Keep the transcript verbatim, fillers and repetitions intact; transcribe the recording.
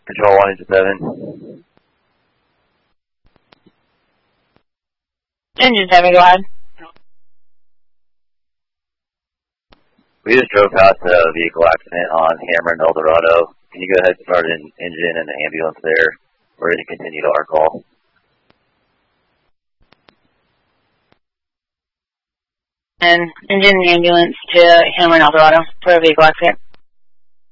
Control one into seven. Engine seven, go ahead. We just drove past a vehicle accident on Hammer and El Dorado. Can you go ahead and start an engine and the ambulance there? We're going to continue to our call. And engine and ambulance to Hammer and El Dorado for a vehicle accident.